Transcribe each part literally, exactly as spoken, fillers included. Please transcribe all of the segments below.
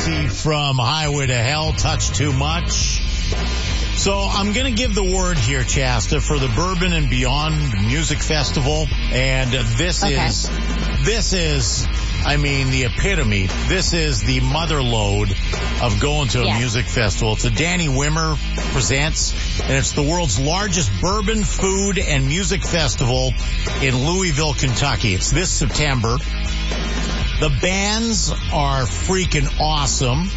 Jesse from Highway to Hell, Touch Too Much. So I'm going to give the word here, Chasta, for the Bourbon and Beyond Music Festival. And this okay. is, this is, I mean, the epitome. This is the mother lode of going to a yes. music festival. It's a Danny Wimmer presents, and it's the world's largest bourbon, food, and music festival in Louisville, Kentucky. It's this September. The bands are freaking awesome.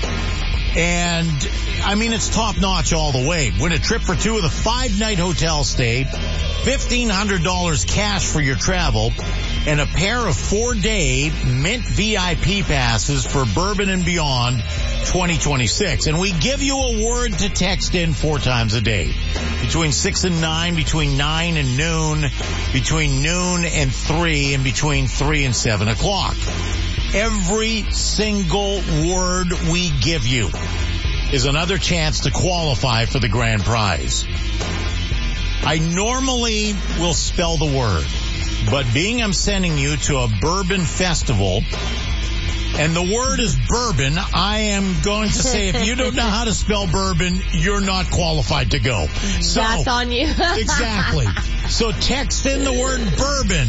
And, I mean, it's top-notch all the way. Win a trip for two with a five-night hotel stay, fifteen hundred dollars cash for your travel, and a pair of four-day Mint V I P passes for Bourbon and Beyond twenty twenty-six. And we give you a word to text in four times a day. Between six and nine, between nine and noon, between noon and three, and between three and seven o'clock. Every single word we give you is another chance to qualify for the grand prize. I normally will spell the word, but being I'm sending you to a bourbon festival, and the word is bourbon, I am going to say if you don't know how to spell bourbon, you're not qualified to go. So, that's on you. Exactly. So text in the word bourbon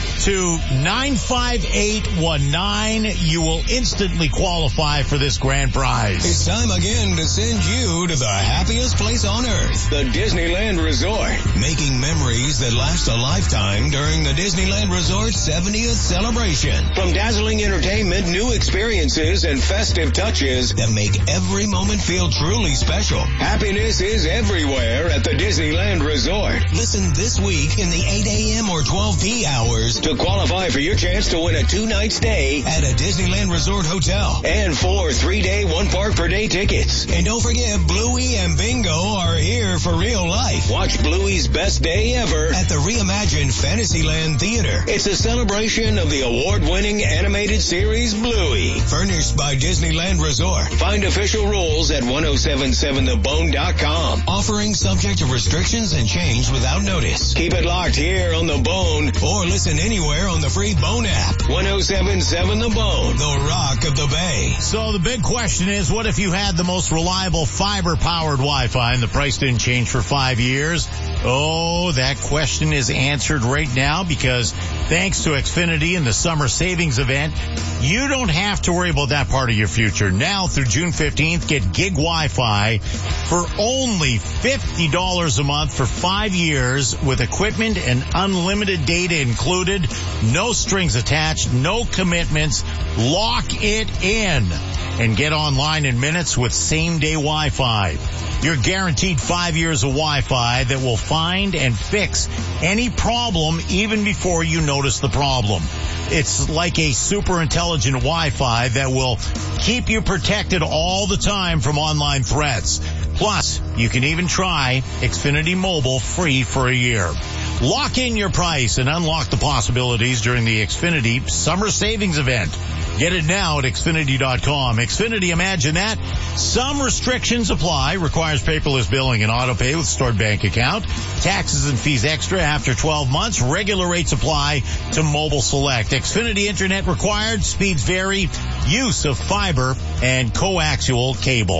to nine five eight one nine. You will instantly qualify for this grand prize. It's time again to send you to the happiest place on earth, the Disneyland Resort. Making memories that last a lifetime during the Disneyland Resort seventieth celebration. From dazzling entertainment, new experiences, and festive touches that make every moment feel truly special. Happiness is everywhere at the Disneyland Resort. Listen this week in the eight a.m. or twelve p hours to qualify for your chance to win a two-night stay at a Disneyland Resort hotel and four three-day, one-park-per-day tickets. And don't forget, Bluey and Bingo are here for real life. Watch Bluey's best day ever at the reimagined Fantasyland Theater. It's a celebration of the award-winning animated series Bluey, furnished by Disneyland Resort. Find official rules at ten seventy-seven the bone dot com. Offering subject to restrictions and change without notice. Keep it locked here on The Bone or listen anywhere on the free Bone app. ten seventy-seven The Bone, the rock of the Bay. So the big question is, what if you had the most reliable fiber-powered Wi-Fi and the price didn't change for five years? Oh, that question is answered right now because thanks to Xfinity and the summer savings event, you don't have to worry about that part of your future. Now through June fifteenth, get gig Wi-Fi for only fifty dollars a month for five years with equipment and unlimited data included. No strings attached, no commitments. Lock it in and get online in minutes with same-day Wi-Fi. You're guaranteed five years of Wi-Fi that will find and fix any problem even before you notice the problem. It's like a super intelligent Wi-Fi that will keep you protected all the time from online threats. Plus, you can even try Xfinity Mobile free for a year. Lock in your price and unlock the possibilities during the Xfinity Summer Savings Event. Get it now at Xfinity dot com. Xfinity, imagine that. Some restrictions apply. Requires paperless billing and auto pay with stored bank account. Taxes and fees extra after twelve months. Regular rates apply to Mobile Select. Xfinity Internet required. Speeds vary. Use of fiber and coaxial cable.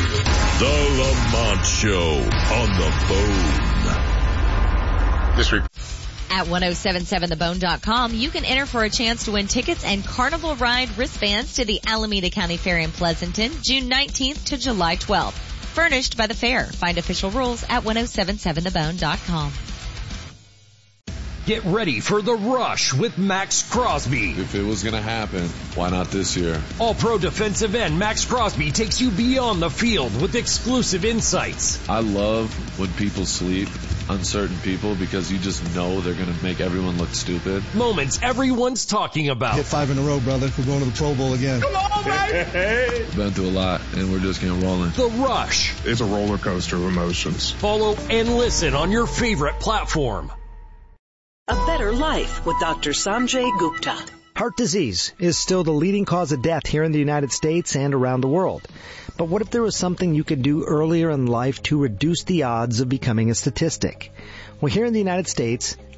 The Lamont Show on the Bone. This report. At ten seventy-seven the bone dot com, you can enter for a chance to win tickets and Carnival Ride wristbands to the Alameda County Fair in Pleasanton, June nineteenth to July twelfth. Furnished by the fair. Find official rules at ten seventy-seven the bone dot com. Get ready for the rush with Max Crosby. If it was going to happen, why not this year? All-pro defensive end Max Crosby takes you beyond the field with exclusive insights. I love when people sleep, uncertain people, because you just know they're going to make everyone look stupid. Moments everyone's talking about. Hit five in a row, brother. We're going to the Pro Bowl again. Come on, baby! Been through a lot, and we're just getting rolling. The Rush. It's a roller coaster of emotions. Follow and listen on your favorite platform. A better life with Doctor Sanjay Gupta. Heart disease is still the leading cause of death here in the United States and around the world. But what if there was something you could do earlier in life to reduce the odds of becoming a statistic? Well, here in the United States,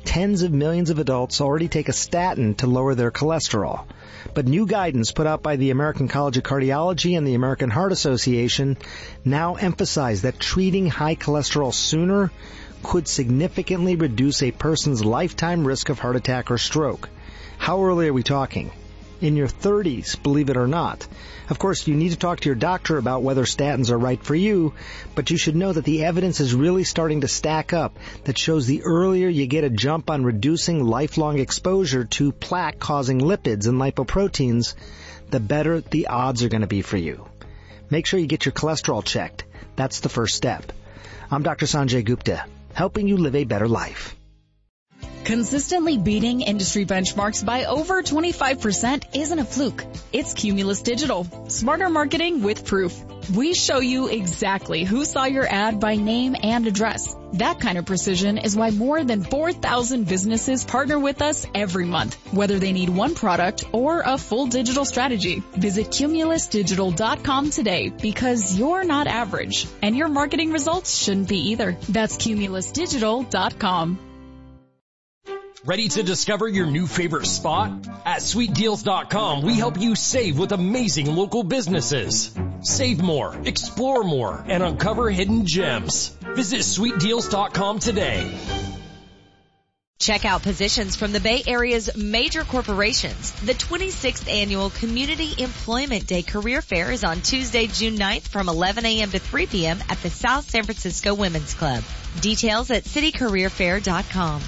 Tens of millions of adults already take a statin to lower their cholesterol. But new guidance put out by the American College of Cardiology and the American Heart Association now emphasize that treating high cholesterol sooner could significantly reduce a person's lifetime risk of heart attack or stroke. How early are we talking? In your thirties, believe it or not. Of course, you need to talk to your doctor about whether statins are right for you, but you should know that the evidence is really starting to stack up that shows the earlier you get a jump on reducing lifelong exposure to plaque-causing lipids and lipoproteins, the better the odds are going to be for you. Make sure you get your cholesterol checked. That's the first step. I'm Doctor Sanjay Gupta, helping you live a better life. Consistently beating industry benchmarks by over twenty-five percent isn't a fluke. It's Cumulus Digital. Smarter marketing with proof. We show you exactly who saw your ad by name and address. That kind of precision is why more than four thousand businesses partner with us every month, whether they need one product or a full digital strategy. Visit Cumulus Digital dot com today because you're not average, and your marketing results shouldn't be either. That's Cumulus Digital dot com. Ready to discover your new favorite spot? At Sweet Deals dot com, we help you save with amazing local businesses. Save more, explore more, and uncover hidden gems. Visit Sweet Deals dot com today. Check out positions from the Bay Area's major corporations. The twenty-sixth Annual Community Employment Day Career Fair is on Tuesday, June ninth from eleven a.m. to three p.m. at the South San Francisco Women's Club. Details at city career fair dot com.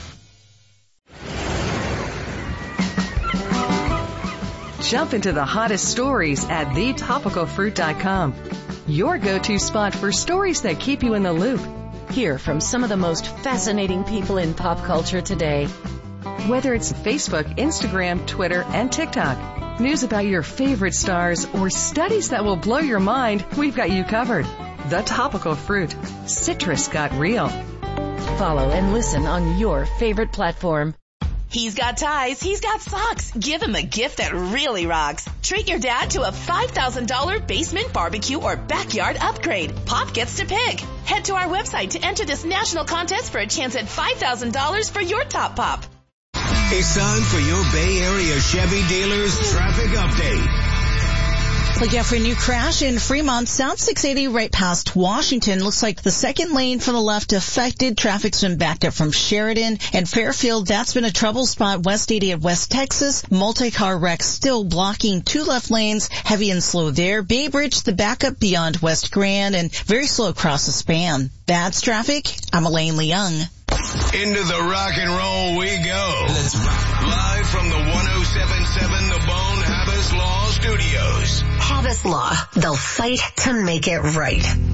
Jump into the hottest stories at the topical fruit dot com. Your go-to spot for stories that keep you in the loop. Hear from some of the most fascinating people in pop culture today. Whether it's Facebook, Instagram, Twitter, and TikTok, news about your favorite stars, or studies that will blow your mind, we've got you covered. The Topical Fruit. Citrus got real. Follow and listen on your favorite platform. He's got ties, he's got socks. Give him a gift that really rocks. Treat your dad to a five thousand dollars basement barbecue or backyard upgrade. Pop gets to pick. Head to our website to enter this national contest for a chance at five thousand dollars for your top pop. It's time for your Bay Area Chevy dealers traffic update. Look out for a new crash in Fremont, South six eighty right past Washington. Looks like the second lane from the left affected. Traffic's been backed up from Sheridan and Fairfield. That's been a trouble spot. West eighty at West Texas. Multi-car wreck still blocking two left lanes. Heavy and slow there. Bay Bridge, the backup beyond West Grand, and very slow across the span. That's traffic. I'm Elaine Leung. Into the rock and roll we go. Let's rock. Live from the one oh seven point seven The Bone Habas Law Studios. Habas Law. They'll fight to make it right.